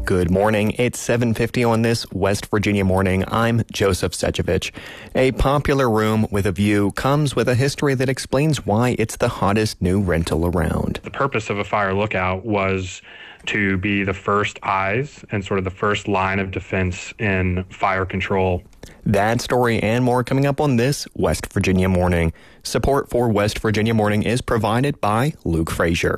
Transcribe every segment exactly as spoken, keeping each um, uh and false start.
Good morning. It's seven fifty on this West Virginia morning. I'm Joseph Sejovich. A popular room with a view comes with a history that explains why it's the hottest new rental around. The purpose of a fire lookout was to be the first eyes and sort of the first line of defense in fire control. That story and more coming up on this West Virginia morning. Support for West Virginia Morning is provided by Luke Frazier.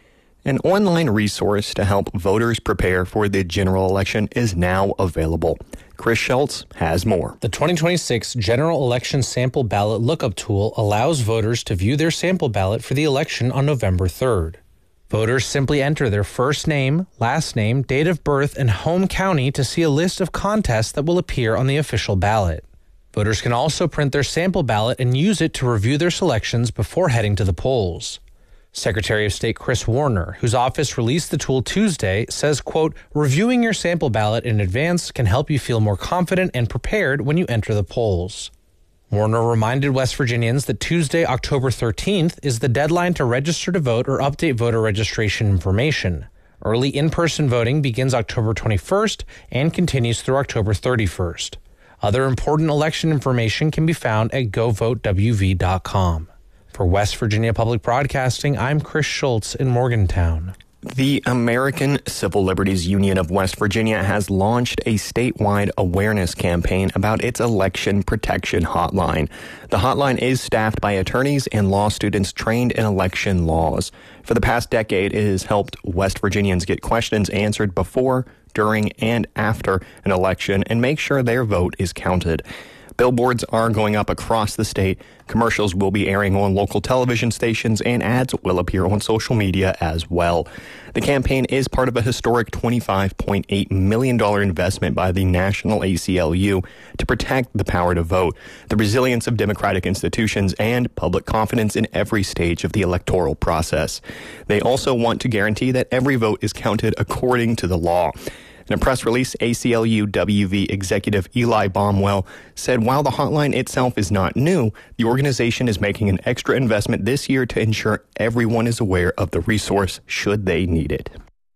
An online resource to help voters prepare for the general election is now available. Chris Schultz has more. The twenty twenty-six General Election Sample Ballot Lookup Tool allows voters to view their sample ballot for the election on November third. Voters simply enter their first name, last name, date of birth, and home county to see a list of contests that will appear on the official ballot. Voters can also print their sample ballot and use it to review their selections before heading to the polls. Secretary of State Chris Warner, whose office released the tool Tuesday, says, quote, reviewing your sample ballot in advance can help you feel more confident and prepared when you enter the polls. Warner reminded West Virginians that Tuesday, October thirteenth, is the deadline to register to vote or update voter registration information. Early in-person voting begins October twenty-first and continues through October thirty-first. Other important election information can be found at go vote w v dot com. For West Virginia Public Broadcasting, I'm Chris Schultz in Morgantown. The American Civil Liberties Union of West Virginia has launched a statewide awareness campaign about its election protection hotline. The hotline is staffed by attorneys and law students trained in election laws. For the past decade, it has helped West Virginians get questions answered before, during, and after an election and make sure their vote is counted. Billboards are going up across the state. Commercials will be airing on local television stations, and ads will appear on social media as well. The campaign is part of a historic twenty-five point eight million dollars investment by the National A C L U to protect the power to vote, the resilience of democratic institutions, and public confidence in every stage of the electoral process. They also want to guarantee that every vote is counted according to the law. In a press release, A C L U W V executive Eli Baumwell said while the hotline itself is not new, the organization is making an extra investment this year to ensure everyone is aware of the resource should they need it.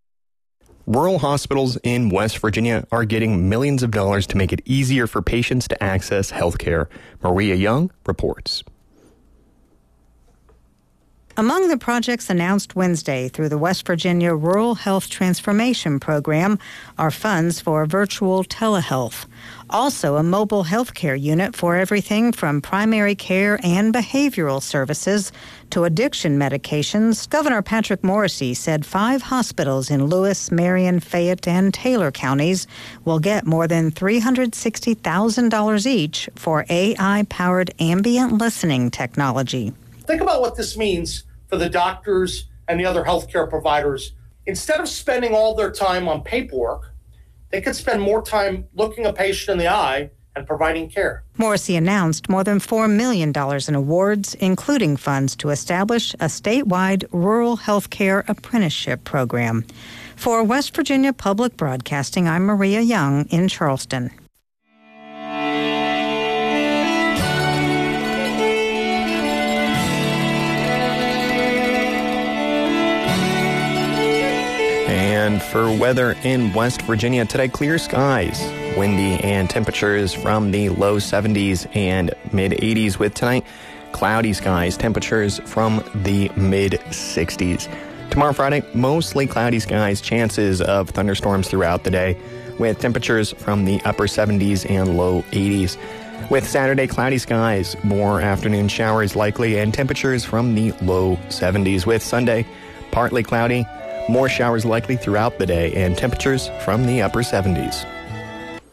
Rural hospitals in West Virginia are getting millions of dollars to make it easier for patients to access health care. Maria Young reports. Among the projects announced Wednesday through the West Virginia Rural Health Transformation Program are funds for virtual telehealth. Also, a mobile health care unit for everything from primary care and behavioral services to addiction medications. Governor Patrick Morrisey said five hospitals in Lewis, Marion, Fayette, and Taylor counties will get more than three hundred sixty thousand dollars each for A I-powered ambient listening technology. Think about what this means for the doctors and the other healthcare providers. Instead of spending all their time on paperwork, they could spend more time looking a patient in the eye and providing care. Morrisey announced more than four million dollars in awards, including funds to establish a statewide rural healthcare apprenticeship program. For West Virginia Public Broadcasting, I'm Maria Young in Charleston. And for weather in West Virginia today, clear skies, windy, and temperatures from the low seventies and mid eighties, with tonight cloudy skies, temperatures from the mid sixties. Tomorrow, Friday, mostly cloudy skies, chances of thunderstorms throughout the day, with temperatures from the upper seventies and low eighties. With Saturday, cloudy skies, more afternoon showers likely, and temperatures from the low seventies. With Sunday, partly cloudy, more showers likely throughout the day, and temperatures from the upper seventies.